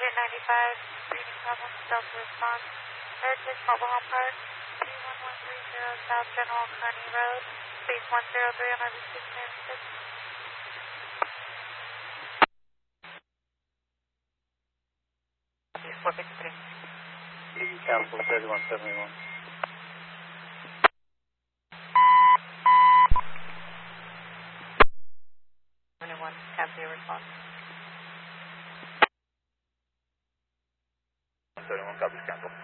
95, reading problem, Delta response. Heritage Mobile Home Park, 31130 South General Kearney Road, space 103 on overseas services. Copy, 453. Council 3171. 21, copy your response. 31 copies, Council.